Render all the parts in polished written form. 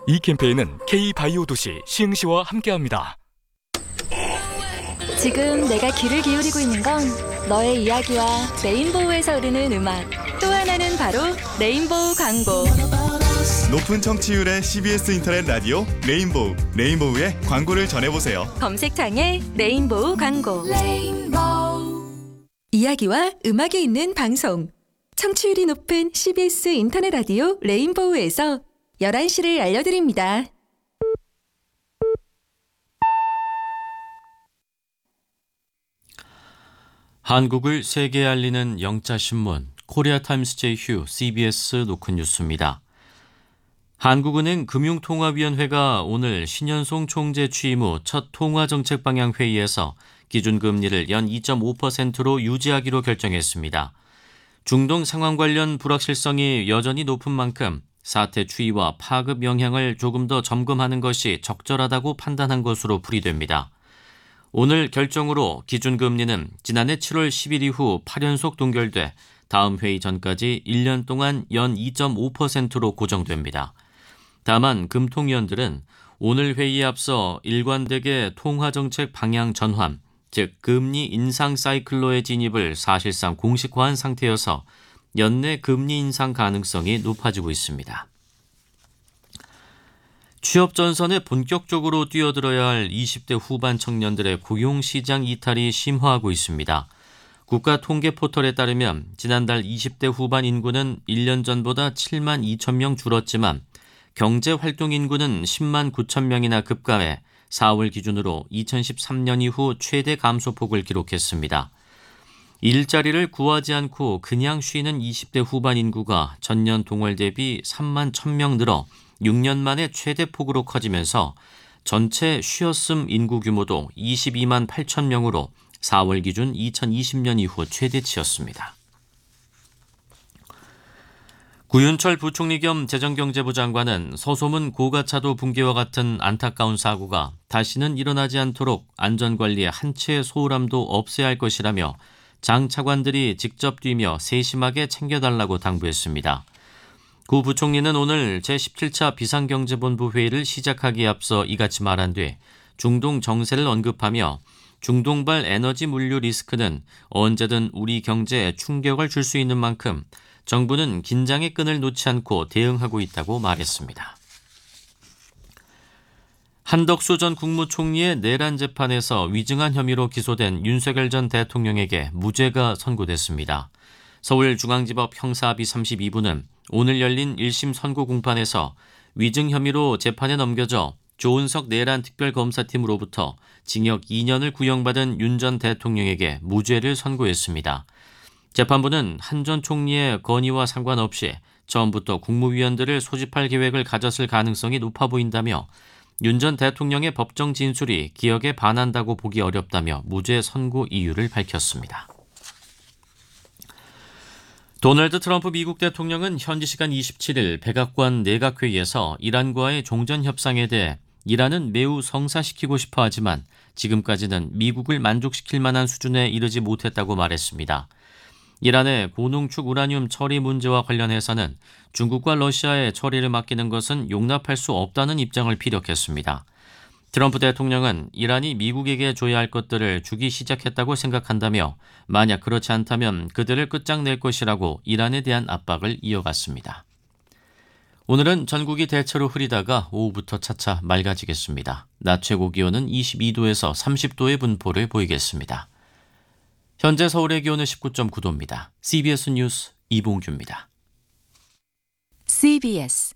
이 캠페인은 K바이오 도시 시흥시와 함께합니다. 지금 내가 귀를 기울이고 있는 건 너의 이야기와 레인보우에서 흐르는 음악, 또 하나는 바로 레인보우 광고. 높은 청취율의 CBS 인터넷 라디오 레인보우, 레인보우의 광고를 전해보세요. 검색창에 레인보우 광고. 이야기와 음악이 있는 방송. 청취율이 높은 CBS 인터넷 라디오 레인보우에서 11시를 알려드립니다. 한국을 세계에 알리는 영자신문 코리아타임스 제휴 CBS 노컷뉴스입니다. 한국은행 금융통화위원회가 오늘 신현송 총재 취임 후 첫 통화정책방향회의에서 기준금리를 연 2.5%로 유지하기로 결정했습니다. 중동 상황 관련 불확실성이 여전히 높은 만큼 사태 추이와 파급 영향을 조금 더 점검하는 것이 적절하다고 판단한 것으로 풀이됩니다. 오늘 결정으로 기준금리는 지난해 7월 10일 이후 8연속 동결돼 다음 회의 전까지 1년 동안 연 2.5%로 고정됩니다. 다만 금통위원들은 오늘 회의에 앞서 일관되게 통화정책 방향 전환, 즉 금리 인상 사이클로의 진입을 사실상 공식화한 상태여서 연내 금리 인상 가능성이 높아지고 있습니다. 취업 전선에 본격적으로 뛰어들어야 할 20대 후반 청년들의 고용시장 이탈이 심화하고 있습니다. 국가통계포털에 따르면 지난달 20대 후반 인구는 1년 전보다 7만 2천 명 줄었지만 경제활동 인구는 10만 9천 명이나 급감해 4월 기준으로 2013년 이후 최대 감소폭을 기록했습니다. 일자리를 구하지 않고 그냥 쉬는 20대 후반 인구가 전년 동월 대비 3만 1,000명 늘어 6년 만에 최대폭으로 커지면서 전체 쉬었음 인구 규모도 22만 8천 명으로 4월 기준 2020년 이후 최대치였습니다. 구윤철 부총리 겸 재정경제부 장관은 서소문 고가차도 붕괴와 같은 안타까운 사고가 다시는 일어나지 않도록 안전관리에 한치의 소홀함도 없애야 할 것이라며 장 차관들이 직접 뛰며 세심하게 챙겨달라고 당부했습니다. 구 부총리는 오늘 제17차 비상경제본부 회의를 시작하기에 앞서 이같이 말한 뒤 중동 정세를 언급하며 중동발 에너지 물류 리스크는 언제든 우리 경제에 충격을 줄 수 있는 만큼 정부는 긴장의 끈을 놓지 않고 대응하고 있다고 말했습니다. 한덕수 전 국무총리의 내란 재판에서 위증한 혐의로 기소된 윤석열 전 대통령에게 무죄가 선고됐습니다. 서울중앙지법 형사합의 32부는 오늘 열린 1심 선고 공판에서 위증 혐의로 재판에 넘겨져 조은석 내란 특별검사팀으로부터 징역 2년을 구형받은 윤 전 대통령에게 무죄를 선고했습니다. 재판부는 한 전 총리의 건의와 상관없이 처음부터 국무위원들을 소집할 계획을 가졌을 가능성이 높아 보인다며 윤 전 대통령의 법정 진술이 기억에 반한다고 보기 어렵다며 무죄 선고 이유를 밝혔습니다. 도널드 트럼프 미국 대통령은 현지 시간 27일 백악관 내각회의에서 이란과의 종전 협상에 대해 이란은 매우 성사시키고 싶어 하지만 지금까지는 미국을 만족시킬 만한 수준에 이르지 못했다고 말했습니다. 이란의 고농축 우라늄 처리 문제와 관련해서는 중국과 러시아에 처리를 맡기는 것은 용납할 수 없다는 입장을 피력했습니다. 트럼프 대통령은 이란이 미국에게 줘야 할 것들을 주기 시작했다고 생각한다며 만약 그렇지 않다면 그들을 끝장낼 것이라고 이란에 대한 압박을 이어갔습니다. 오늘은 전국이 대체로 흐리다가 오후부터 차차 맑아지겠습니다. 낮 최고 기온은 22도에서 30도의 분포를 보이겠습니다. 현재 서울의 기온은 19.9도입니다. CBS 뉴스 이봉규입니다. CBS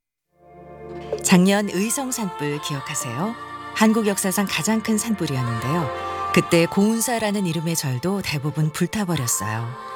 작년 의성 산불 기억하세요? 한국 역사상 가장 큰 산불이었는데요. 그때 고운사라는 이름의 절도 대부분 불타버렸어요.